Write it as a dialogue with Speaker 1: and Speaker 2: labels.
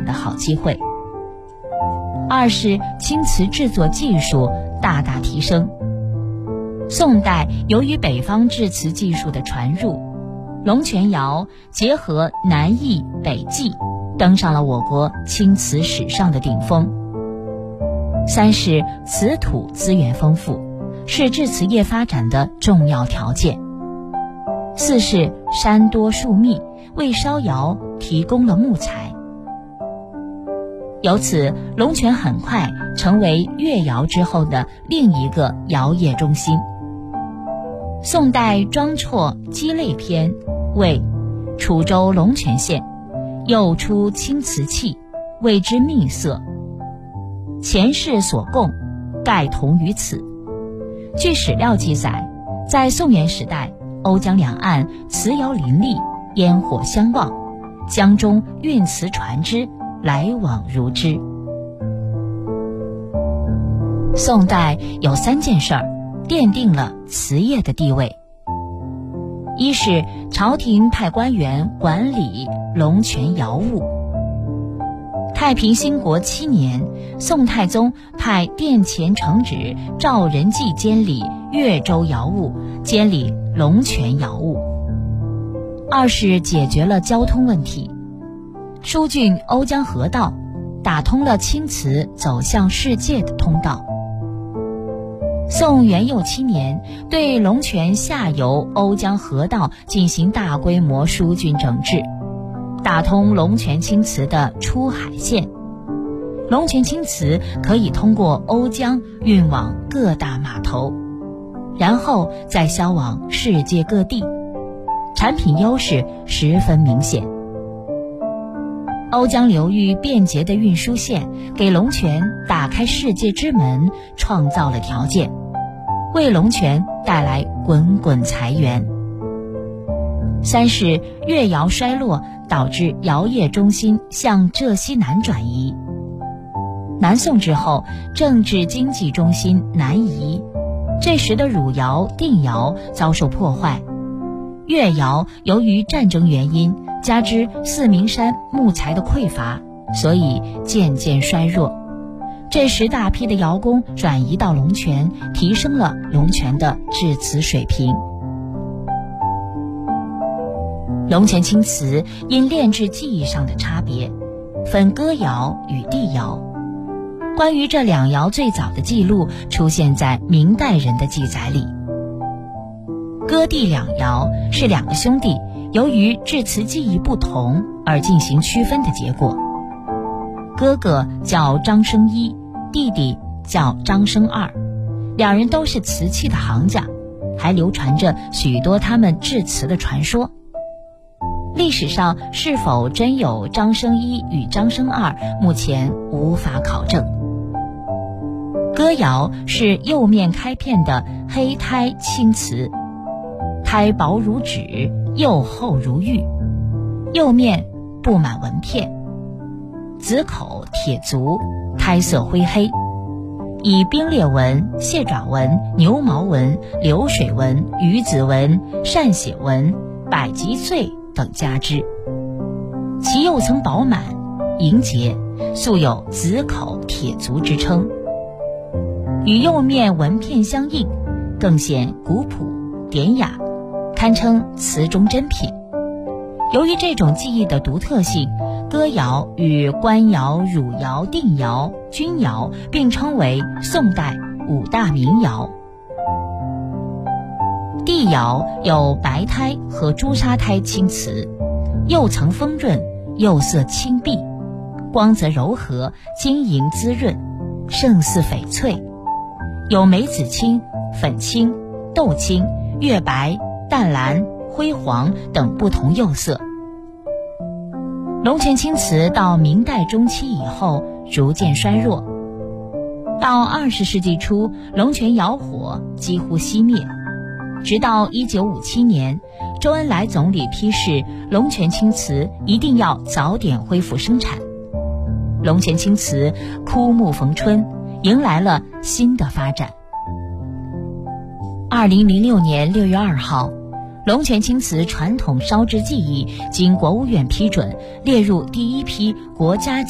Speaker 1: 展的好机会。二是青瓷制作技术大大提升。宋代由于北方制瓷技术的传入，龙泉窑结合南艺北技，登上了我国青瓷史上的顶峰。三是瓷土资源丰富，是制瓷业发展的重要条件。四是山多树密，为烧窑提供了木材。由此，龙泉很快成为越窑之后的另一个窑业中心。宋代庄绰《鸡肋篇》谓楚州龙泉县又出青瓷器，谓之秘色，前世所供，盖同于此。据史料记载，在宋元时代，瓯江两岸瓷窑林立，烟火相望，江中运瓷船只来往如织。宋代有3件事儿奠定了瓷业的地位。一是朝廷派官员管理龙泉窑务。太平兴国7年，宋太宗派殿前承旨赵仁济监理越州窑务，监理龙泉窑务。二是解决了交通问题。疏浚瓯江河道，打通了青瓷走向世界的通道。宋元佑7年，对龙泉下游瓯江河道进行大规模疏浚整治，打通龙泉青瓷的出海线。龙泉青瓷可以通过瓯江运往各大码头，然后再销往世界各地，产品优势十分明显。瓯江流域便捷的运输线给龙泉打开世界之门，创造了条件，为龙泉带来滚滚财源。三是越窑衰落，导致窑业中心向浙西南转移。南宋之后，政治经济中心南移，这时的汝窑、定窑遭受破坏。越窑由于战争原因，加之四明山木材的匮乏，所以渐渐衰弱。这时大批的窑工转移到龙泉，提升了龙泉的制瓷水平。龙泉青瓷因炼制技艺上的差别，分歌窑与地窑。关于这两窑最早的记录出现在明代人的记载里。歌地两窑是2个兄弟由于制瓷技艺不同而进行区分的结果。哥哥叫张生一，弟弟叫张生二，2人都是瓷器的行家，还流传着许多他们制瓷的传说。历史上是否真有张生一与张生二，目前无法考证。歌窑是釉面开片的黑胎青瓷，胎薄如纸，釉厚如玉，釉面布满纹片，紫口铁足，胎色灰黑，以冰裂纹、蟹爪纹、牛毛纹、流水纹、鱼子纹、歃血纹、百吉穗等加之。其釉层饱满莹洁，素有紫口铁足之称，与釉面纹片相应，更显古朴典雅，堪称瓷中珍品。由于这种技艺的独特性，歌窑与官窑、汝窑、定窑、钧窑并称为宋代5大名窑。地窑有白胎和朱砂胎青瓷，釉层丰润，釉色青碧，光泽柔和，晶莹滋润，胜似翡翠，有梅子青、粉青、豆青、月白、淡蓝、灰黄等不同釉色。龙泉青瓷到明代中期以后逐渐衰弱，到20世纪初，龙泉窑火几乎熄灭，直到1957年，周恩来总理批示龙泉青瓷一定要早点恢复生产。龙泉青瓷枯木逢春，迎来了新的发展。2006年6月2号，龙泉青瓷传统烧制技艺经国务院批准，列入第1批国家